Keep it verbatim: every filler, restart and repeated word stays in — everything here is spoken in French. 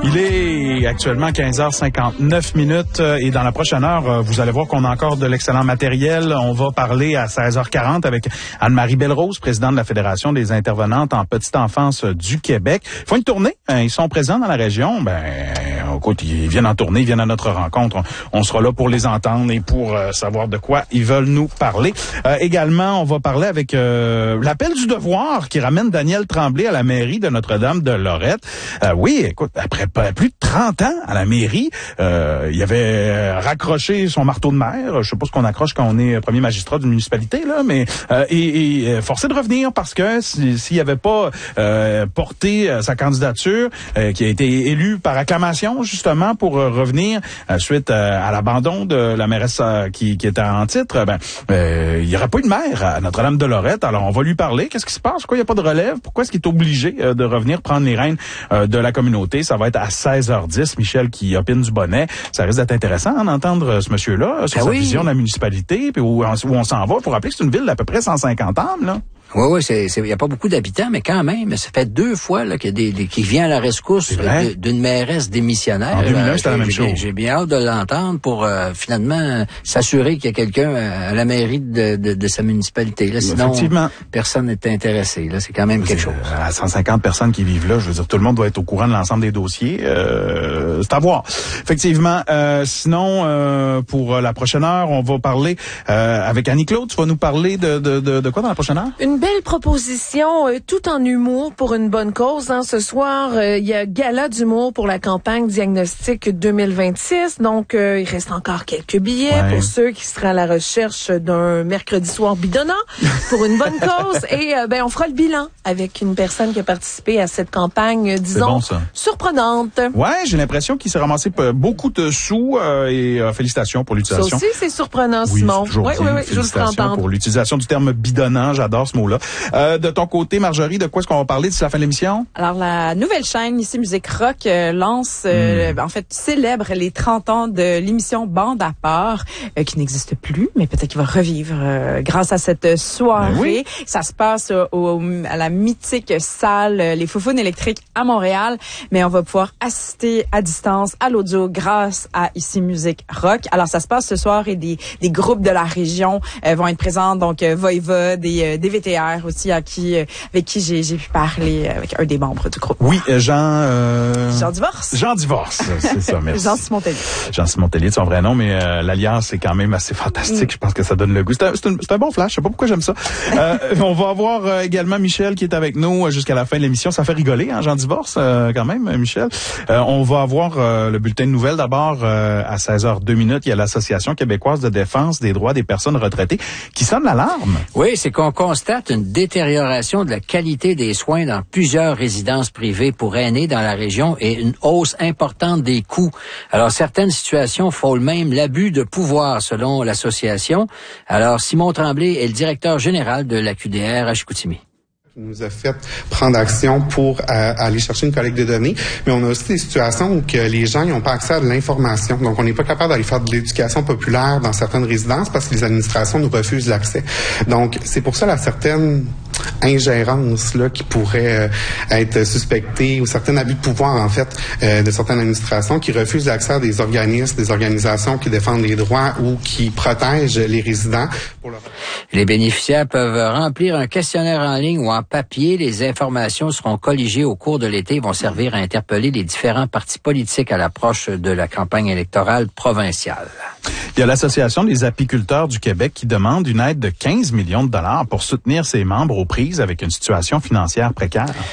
Il est actuellement quinze heures cinquante-neuf minutes et dans la prochaine heure, vous allez voir qu'on a encore de l'excellent matériel. On va parler à seize heures quarante avec Anne-Marie Belrose, présidente de la Fédération des intervenantes en petite enfance du Québec. Ils font une tournée, ils sont présents dans la région. Ben, écoute, ils viennent en tournée, ils viennent à notre rencontre. On, on sera là pour les entendre et pour euh, savoir de quoi ils veulent nous parler. Euh, également, on va parler avec euh, l'appel du devoir qui ramène Daniel Tremblay à la mairie de Notre-Dame-de-Lorette. Euh, oui, écoute, après plus de trente ans à la mairie, euh, il avait raccroché son marteau de maire. Je sais pas ce qu'on accroche quand on est premier magistrat d'une municipalité, là, mais euh, et, et forcé de revenir parce que s'il si, avait pas euh, porté euh, sa candidature, euh, qui a été élue par acclamation justement pour euh, revenir euh, suite euh, à l'abandon de la mairesse euh, qui, qui était en titre, ben euh, il y aurait pas eu de maire à Notre-Dame-de-Lorette. Alors on va lui parler. Qu'est-ce qui se passe? Pourquoi il n'y a pas de relève? Pourquoi est-ce qu'il est obligé euh, de revenir prendre les rênes euh, de la communauté? Ça va être à seize heures dix. Michel qui opine du bonnet. Ça risque d'être intéressant hein, d'entendre euh, ce monsieur-là sur ben sa oui. vision de la municipalité puis où, où on s'en va. Il faut rappeler que c'est une ville d'à peu près cent cinquante âmes, là. Oui, oui, c'est, c'est, il y a pas beaucoup d'habitants, mais quand même, ça fait deux fois là qu'il y a des, des qui vient à la rescousse de, d'une mairesse démissionnaire. En deux mille un, c'était la même chose. J'ai bien hâte de l'entendre pour euh, finalement s'assurer qu'il y a quelqu'un à, à la mairie de, de, de sa municipalité. Là, sinon, personne n'est intéressé. Là, c'est quand même quelque chose. À cent cinquante personnes qui vivent là, je veux dire, tout le monde doit être au courant de l'ensemble des dossiers. Euh, c'est à voir. Effectivement. Euh, sinon, euh, pour la prochaine heure, on va parler euh, avec Annie-Claude. Tu vas nous parler de, de, de, de quoi dans la prochaine heure? Une belle proposition, euh, tout en humour pour une bonne cause. Hein. Ce soir, euh, il y a gala d'humour pour la campagne Diagnostic deux mille vingt-six. Donc, euh, il reste encore quelques billets ouais. pour ceux qui seraient à la recherche d'un mercredi soir bidonnant pour une bonne cause. Et euh, ben, on fera le bilan avec une personne qui a participé à cette campagne, disons, bon, surprenante. Ouais, j'ai l'impression qu'il s'est ramassé beaucoup de sous euh, et euh, félicitations pour l'utilisation. Ça aussi, c'est surprenant, oui, Simon. Oui, oui, oui, je vous entendre. Pour l'utilisation du terme bidonnant, j'adore ce mot-là. Euh, de ton côté, Marjorie, de quoi est-ce qu'on va parler d'ici la fin de l'émission? Alors, la nouvelle chaîne Ici Musique Rock euh, lance, euh, mm. en fait, célèbre les trente ans de l'émission Bande à part, euh, qui n'existe plus, mais peut-être qu'il va revivre euh, grâce à cette soirée. Ben oui. Ça se passe euh, au, à la mythique salle euh, Les Foufounes électriques à Montréal, mais on va pouvoir assister à distance à l'audio grâce à Ici Musique Rock. Alors, ça se passe ce soir et des, des groupes de la région euh, vont être présents, donc euh, Voivode, des, euh, des V T R aussi, à qui, euh, avec qui j'ai, j'ai pu parler avec un des membres du groupe. Oui, Jean... Euh... Jean Divorce. Jean Divorce, c'est ça, merci. Jean Simontellier. Jean Simontellier, c'est son vrai nom, mais euh, l'alliance est quand même assez fantastique. Mm. Je pense que ça donne le goût. C'est un, c'est un, c'est un bon flash, je sais pas pourquoi j'aime ça. euh, on va avoir euh, également Michel qui est avec nous jusqu'à la fin de l'émission. Ça fait rigoler, hein, Jean Divorce, euh, quand même, Michel. Euh, on va avoir euh, le bulletin de nouvelles d'abord euh, à seize heures deux minutes. Il y a l'Association québécoise de défense des droits des personnes retraitées qui sonne l'alarme. Oui, c'est qu'on constate une détérioration de la qualité des soins dans plusieurs résidences privées pour aînés dans la région et une hausse importante des coûts. Alors, certaines situations frôlent même l'abus de pouvoir, selon l'association. Alors, Simon Tremblay est le directeur général de l'A Q D R à Chicoutimi. Nous a fait prendre action pour euh, aller chercher une collecte de données, mais on a aussi des situations où que les gens n'ont pas accès à de l'information. Donc, on n'est pas capable d'aller faire de l'éducation populaire dans certaines résidences parce que les administrations nous refusent l'accès. Donc, c'est pour ça la certaine ingérence là qui pourrait euh, être suspectée ou certains abus de pouvoir en fait euh, de certaines administrations qui refusent l'accès à des organismes, des organisations qui défendent les droits ou qui protègent les résidents. Pour leur... Les bénéficiaires peuvent remplir un questionnaire en ligne ou en papier. Les informations seront colligées au cours de l'été et vont servir à interpeller les différents partis politiques à l'approche de la campagne électorale provinciale. Il y a l'Association des apiculteurs du Québec qui demande une aide de quinze millions de dollars pour soutenir ses membres aux prises avec une situation financière précaire.